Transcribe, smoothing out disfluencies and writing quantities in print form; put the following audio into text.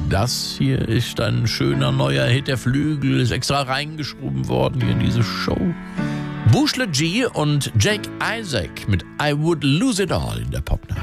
Das hier ist ein schöner neuer Hit. Der Flügel ist extra reingeschoben worden hier in diese Show. Bushla G und Jake Isaac mit I Would Lose It All in der Popnacht.